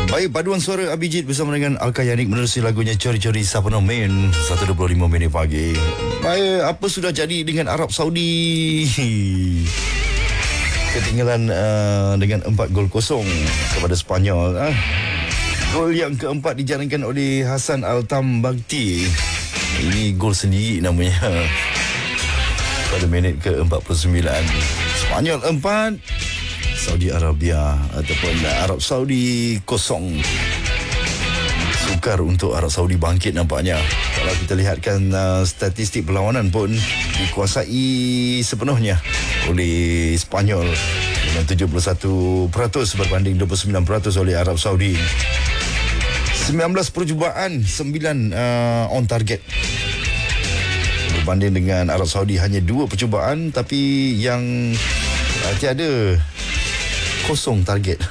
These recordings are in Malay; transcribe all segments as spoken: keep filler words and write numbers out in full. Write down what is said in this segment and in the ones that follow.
Baik, paduan suara Abijit bersama dengan Alka Yanik menerusi lagunya Cori-Cori Sapano Main satu dua puluh lima minit pagi. Baik, apa sudah jadi dengan Arab Saudi? Ketinggalan uh, dengan empat gol kosong kepada Spanyol. Uh. Gol yang keempat dijalankan oleh Hasan Al-Tambakti. Ini gol sendiri namanya. Pada minit ke empat puluh sembilan. Spanyol empat, Saudi Arabia ataupun Arab Saudi kosong. Sukar untuk Arab Saudi bangkit nampaknya. Kalau kita lihatkan uh, statistik perlawanan pun dikuasai sepenuhnya oleh Spanyol dengan tujuh puluh satu peratus berbanding dua puluh sembilan peratus oleh Arab Saudi. sembilan belas percubaan, sembilan uh, on target. Berbanding dengan Arab Saudi hanya dua percubaan tapi yang uh, tiada kosong target.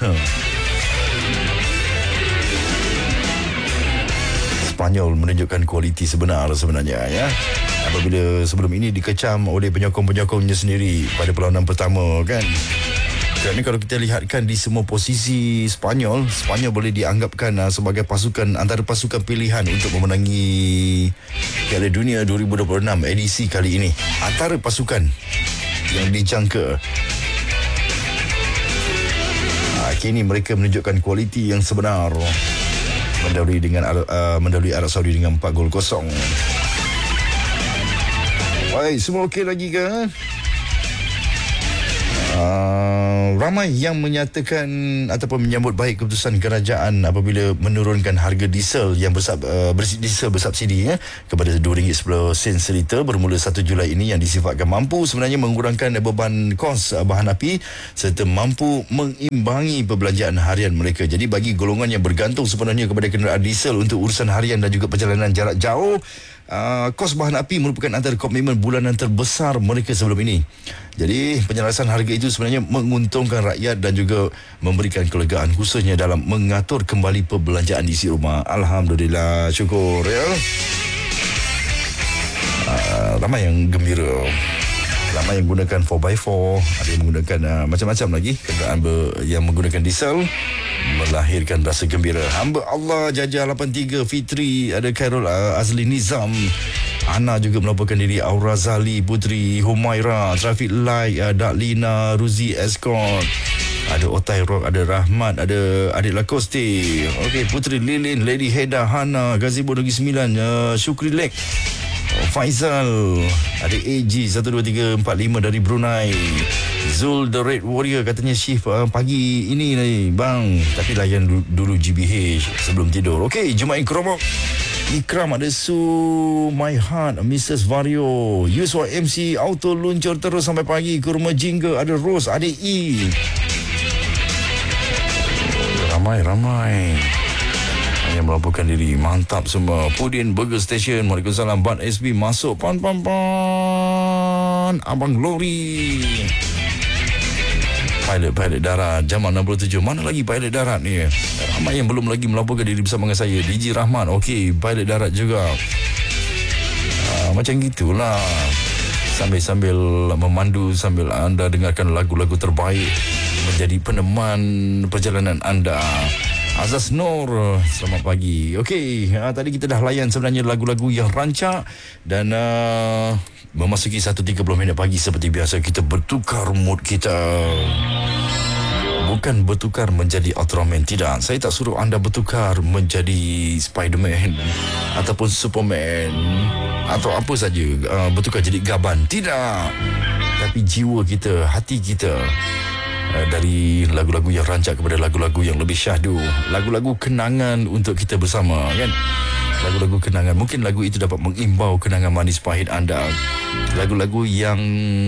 Spanyol menunjukkan kualiti sebenar sebenarnya ya. Apabila sebelum ini dikecam oleh penyokong-penyokongnya sendiri pada perlawanan pertama kan. Kerana kalau kita lihatkan di semua posisi Spanyol, Spanyol boleh dianggapkan uh, sebagai pasukan antara pasukan pilihan untuk memenangi Piala Dunia dua ribu dua puluh enam edisi kali ini. Antara pasukan yang dijangka. Uh, kini mereka menunjukkan kualiti yang sebenar. Mendahului dengan uh, mendahului Arab Saudi dengan empat gol kosong. Baik, semua okey lagi ke? Uh, ramai yang menyatakan ataupun menyambut baik keputusan kerajaan apabila menurunkan harga diesel yang bersub, uh, diesel bersubsidi ya, kepada dua ringgit sepuluh sen seliter bermula satu Julai ini, yang disifatkan mampu sebenarnya mengurangkan beban kos uh, bahan api serta mampu mengimbangi perbelanjaan harian mereka. Jadi bagi golongan yang bergantung sepenuhnya kepada kenderaan diesel untuk urusan harian dan juga perjalanan jarak jauh, Uh, kos bahan api merupakan antara komitmen bulanan terbesar mereka sebelum ini. Jadi penyelarasan harga itu sebenarnya menguntungkan rakyat dan juga memberikan kelegaan khususnya dalam mengatur kembali perbelanjaan isi rumah. Alhamdulillah, syukur ya. Uh, ramai yang gembira. Ramai yang gunakan four by four, ada yang menggunakan uh, macam-macam lagi kenderaan ber, yang menggunakan diesel, melahirkan rasa gembira. Hamba Allah Jajah lapan tiga, Fitri, ada Khairul uh, Azli Nizam, Ana juga melaporkan diri, Aura Zali Putri, Humaira, Traffic Light, uh, Daklina, Ruzi Escort, ada Otai Rock, ada Rahmat, ada Adik Lakoste, okey, Putri Lilin, Lady Heda, Hana, Gazebo Negeri Sembilan, uh, Syukri Lek, Faizal, ada A G satu dua tiga empat lima dari Brunei, Zul the Red Warrior katanya shift uh, pagi ini ni bang, tapi layan dulu, dulu G B H sebelum tidur. Okey, Jumaat Keromok, Ikram, ada Su My Heart, Missus Vario, Yuswa M C Auto luncur terus sampai pagi ke rumah Jingga, ada Rose, ada E, ramai-ramai yang melaporkan diri. Mantap semua. Pudin Burger Station, Waalaikumsalam. Bat S B masuk. Pan pan pan Abang Glory. Pilot-pilot darat Jamal enam puluh tujuh. Mana lagi pilot darat ni? Ramai yang belum lagi melaporkan diri bersama dengan saya. D J Rahman, okey, pilot darat juga. uh, Macam gitulah, sambil-sambil memandu, sambil anda dengarkan lagu-lagu terbaik menjadi peneman perjalanan anda. Azaz Nur, selamat pagi. Okey, uh, tadi kita dah layan sebenarnya lagu-lagu yang rancak. Dan uh, memasuki satu tiga puluh minit pagi seperti biasa, kita bertukar mood kita. Bukan bertukar menjadi Ultraman, tidak. Saya tak suruh anda bertukar menjadi Spiderman ataupun Superman atau apa saja, uh, bertukar jadi Gaban, tidak. Tapi jiwa kita, hati kita, Uh, dari lagu-lagu yang rancak kepada lagu-lagu yang lebih syahdu, lagu-lagu kenangan untuk kita bersama kan. Lagu-lagu kenangan, mungkin lagu itu dapat mengimbau kenangan manis pahit anda. Lagu-lagu yang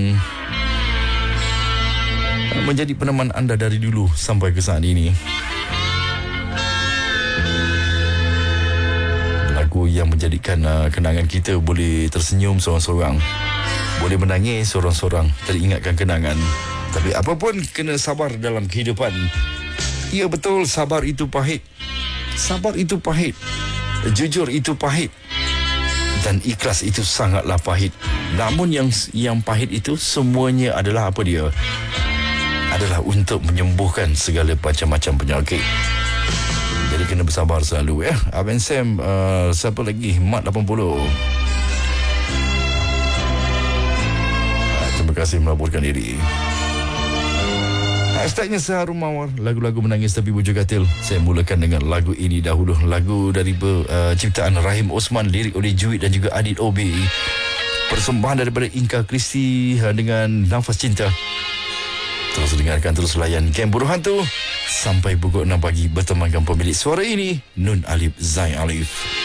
menjadi peneman anda dari dulu sampai ke saat ini. Lagu yang menjadikan uh, kenangan kita boleh tersenyum seorang-seorang, boleh menangis seorang-seorang, teringatkan kenangan. Tapi apapun, kena sabar dalam kehidupan. Ya betul, sabar itu pahit. Sabar itu pahit. Jujur itu pahit. Dan ikhlas itu sangatlah pahit. Namun yang yang pahit itu semuanya adalah apa dia? Adalah untuk menyembuhkan segala macam-macam penyakit. Jadi kena bersabar selalu ya. Abang Sam, uh, siapa lagi? Mat lapan puluh. Uh, terima kasih melaporkan diri. Hashtagnya Seharum Mawar, lagu-lagu menangis tapi bujur katil. Saya mulakan dengan lagu ini dahulu. Lagu dari uh, ciptaan Rahim Osman, lirik oleh Juit dan juga Adit O B. Persembahan daripada Inka Kristi dengan Nafas Cinta. Terus dengarkan, terus layan Camp Buruh Hantu sampai pukul enam pagi bertemankan pemilik suara ini, Nun Alif Zain Alif.